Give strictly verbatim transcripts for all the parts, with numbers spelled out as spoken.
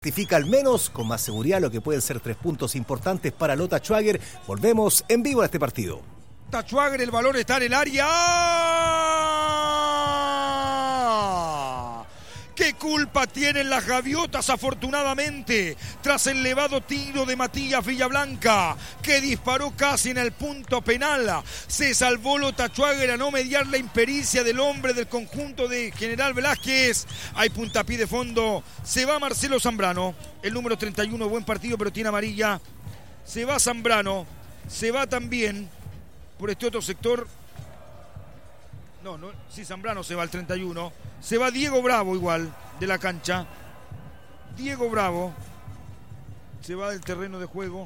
Certifica al menos con más seguridad lo que pueden ser tres puntos importantes para Lota Schwager. Volvemos en vivo a este partido. Lota Schwager, el balón está en el área. ¿Qué culpa tienen las gaviotas, afortunadamente, tras el elevado tiro de Matías Villablanca, que disparó casi en el punto penal? Se salvó Lota Schwager a no mediar la impericia del hombre del conjunto de General Velázquez. Hay puntapié de fondo. Se va Marcelo Zambrano, el número treinta y uno, buen partido, pero tiene amarilla. Se va Zambrano, se va también por este otro sector. No, no, sí, Zambrano se va al treinta y uno. Se va Diego Bravo igual, de la cancha. Diego Bravo. Se va del terreno de juego.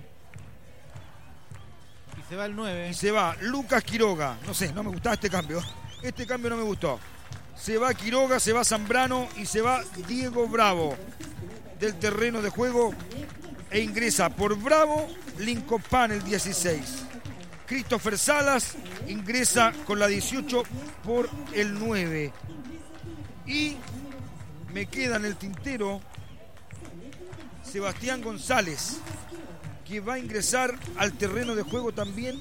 Y se va el nueve. Y se va Lucas Quiroga. No sé, no me gustaba este cambio. Este cambio no me gustó. Se va Quiroga, se va Zambrano y se va Diego Bravo del terreno de juego. E ingresa por Bravo Lincopan, el dieciséis. Christopher Salas ingresa con la dieciocho por el nueve. Y me queda en el tintero Sebastián González, que va a ingresar al terreno de juego también.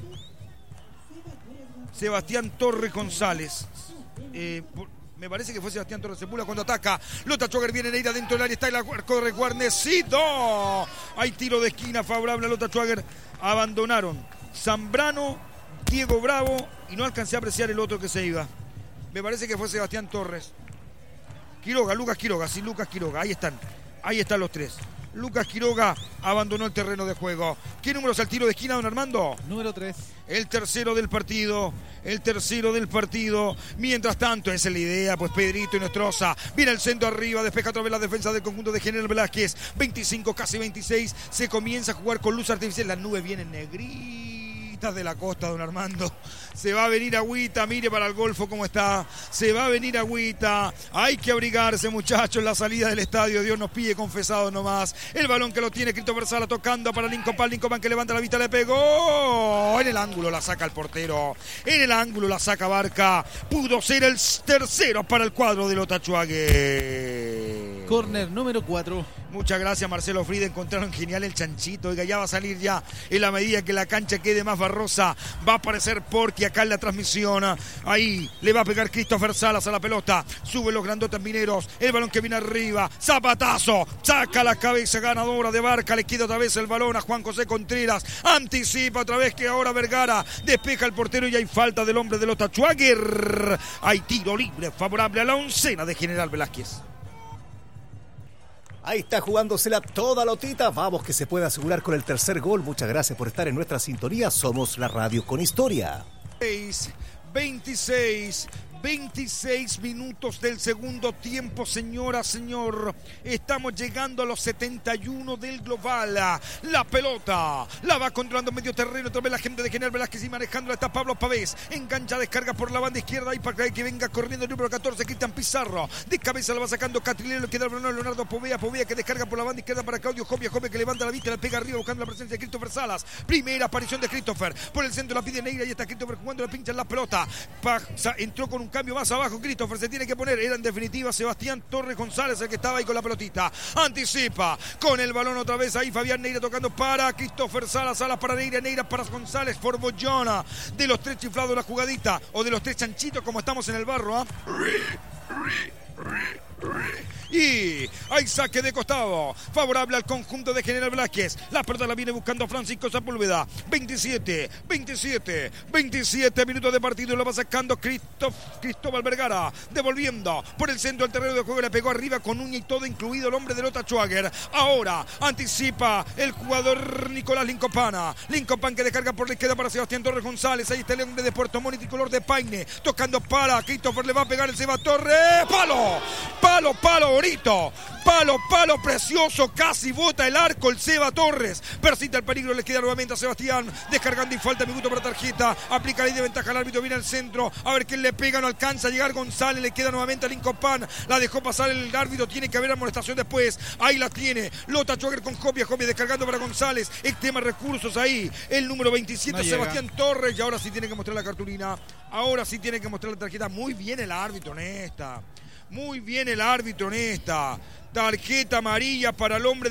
Sebastián Torres González. Eh, por, me parece que fue Sebastián Torres Sepúlveda cuando ataca. Lota Schwager viene Neira dentro del área. Está el corre guarnecido. Hay tiro de esquina favorable a Lota Schwager. Abandonaron Zambrano, Diego Bravo, y no alcancé a apreciar el otro que se iba. Me parece que fue Sebastián Torres. Quiroga, Lucas Quiroga, sí, Lucas Quiroga, ahí están. Ahí están los tres. Lucas Quiroga abandonó el terreno de juego. ¿Qué números al tiro de esquina, don Armando? Número tres. El tercero del partido. El tercero del partido. Mientras tanto, esa es la idea, pues Pedrito y Nostroza. Viene el centro arriba, despeja otra vez la defensa del conjunto de General Velázquez. veinticinco, casi veintiséis. Se comienza a jugar con luz artificial. Las nubes vienen negritas de la costa, don Armando. Se va a venir agüita, mire para el Golfo cómo está. Se va a venir agüita. Hay que abrigarse, muchachos, la salida del estadio. Dios nos pide confesado nomás. El balón que lo tiene Christopher Sala tocando para Lincopan. Lincopan que levanta la vista, le pegó. En el ángulo la saca el portero. En el ángulo la saca Barca. Pudo ser el tercero para el cuadro de Lota Schwager. Corner número cuatro. Muchas gracias, Marcelo Frida. Encontraron genial el chanchito. Oiga, ya va a salir ya. En la medida que la cancha quede más barrosa, va a aparecer Porky acá en la transmisión. Ahí le va a pegar Christopher Salas a la pelota. Sube los grandotes mineros. El balón que viene arriba. Zapatazo. Saca la cabeza ganadora de Barca. Le queda otra vez el balón a Juan José Contreras. Anticipa otra vez que ahora Vergara. Despeja el portero y hay falta del hombre de Lota Schwager. Hay tiro libre favorable a la oncena de General Velázquez. Ahí está jugándosela toda Lotita. Vamos que se puede asegurar con el tercer gol. Muchas gracias por estar en nuestra sintonía. Somos la radio con historia. veintiséis, veintiséis minutos del segundo tiempo, señora, señor. Estamos llegando a los setenta y uno del global. La pelota la va controlando medio terreno. Otra vez la gente de General Velázquez y manejándola está Pablo Pavés. Engancha, descarga por la banda izquierda y para que venga corriendo el número catorce, Cristian Pizarro. De cabeza la va sacando Catrilero, le queda el balón a Leonardo Povea. Povea que descarga por la banda izquierda para Claudio Jovia. Jovia que levanta la vista, la pega arriba buscando la presencia de Christopher Salas. Primera aparición de Christopher. Por el centro la pide Neira y está Christopher jugando, la pincha en la pelota. Pasa, entró con un cambio más abajo. Christopher se tiene que poner. Era en definitiva Sebastián Torres González el que estaba ahí con la pelotita. Anticipa con el balón otra vez ahí Fabián Neira tocando para Christopher Salas. Salas para Neira. Neira para González. For Boyona. De los tres chiflados la jugadita. O de los tres chanchitos como estamos en el barro. ¿eh? Y hay saque de costado favorable al conjunto de General Velázquez. La pelota la viene buscando Francisco Sepúlveda. veintisiete, veintisiete, veintisiete minutos de partido. Lo va sacando Christoph, Cristóbal Vergara. Devolviendo por el centro del terreno de juego. Le pegó arriba con uña y todo, incluido el hombre de Lota Schwager. Ahora anticipa el jugador Nicolás Lincopana. Lincopan que descarga por la izquierda para Sebastián Torres González. Ahí está el hombre de Puerto Montt, tricolor de Paine. Tocando para Christopher. Le va a pegar el Seba Torres. ¡Palo! ¡Palo, palo! Bonito, palo, palo precioso, casi bota el arco el Seba Torres, persiste el peligro, le queda nuevamente a Sebastián, descargando y falta minuto para tarjeta, aplica la ley de ventaja al árbitro, viene al centro, a ver quién le pega, no alcanza a llegar González, le queda nuevamente a Lincopan, la dejó pasar el árbitro, tiene que haber amonestación después, ahí la tiene, Lota Schwager con Jovia, Jovia descargando para González, extrema recursos ahí, el número veintisiete, no Sebastián llega. Torres, y ahora sí tiene que mostrar la cartulina, ahora sí tiene que mostrar la tarjeta, muy bien el árbitro en esta. Muy bien el árbitro en esta. Tarjeta amarilla para el hombre de